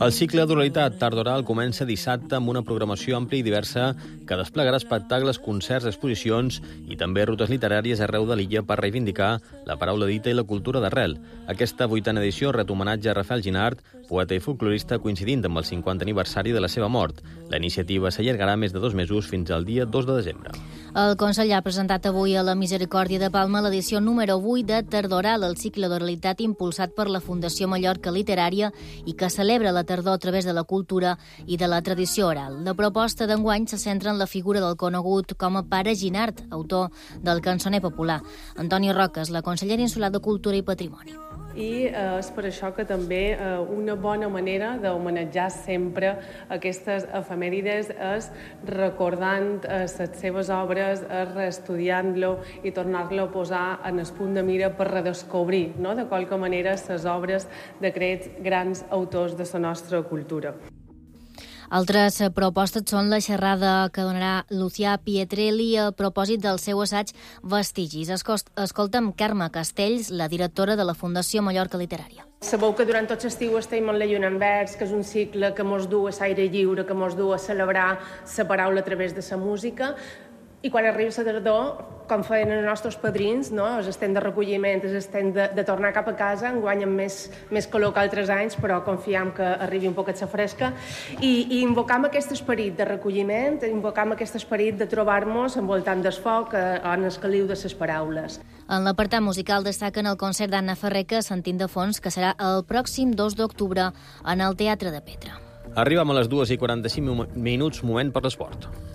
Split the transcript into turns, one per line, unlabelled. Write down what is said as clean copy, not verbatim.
El cicle d'oralitat tardoral comença dissabte amb una programació àmplia i diversa que desplegarà espectacles, concerts, exposicions i també rutes literàries arreu de l'illa per reivindicar la paraula dita i la cultura d'arrel. Aquesta 8a edició ret homenatge a Rafael Ginart, poeta i folclorista, coincidint amb el 50è aniversari de la seva mort. La iniciativa s'allargarà més de 2 mesos fins al dia 2 de desembre.
El Consell ha presentat avui a la Misericòrdia de Palma l'edició número 8 de Tardoral, el cicle d'oralitat impulsat per la Fundació Mallorca Literària i que celebra la tardor a través de la cultura i de la tradició oral. La proposta d'enguany se centra en la figura del conegut com a Pare Ginart, autor del cançoner popular. Antoni Roques, la consellera insular de Cultura i Patrimoni.
I és per això que també una bona manera d'homenatjar sempre aquestes efemèrides és recordant les seves obres, reestudiant-lo i tornar-lo a posar en el punt de mira per redescobrir, no?, de qualque manera les obres d'aquests grans autors de la nostra cultura.
Altres propostes són la xerrada que donarà Lucià Pietrelli a propòsit del seu assaig Vestigis. Escolta'm Carme Castells, la directora de la Fundació Mallorca Literària.
Sabeu que durant tot l'estiu estem en la Lluna en Vers, que és un cicle que mos du a l'aire lliure, que mos du a celebrar la paraula a través de la música. I quan arriba la tardor, com feien els nostres padrins, no? Els estem de recolliment, els estem de tornar cap a casa, enguany amb més calor que altres anys, però confiem que arribi un poquet la fresca, i invocam aquest esperit de recolliment, invocam aquest esperit de trobar-nos envoltant del foc en el caliu de les paraules.
En l'apartat musical destaquen el concert d'Anna Ferreca, sentint de fons, que serà el pròxim 2 d'octubre en el Teatre de Petra.
Arribem a les 2:45, moment per l'esport.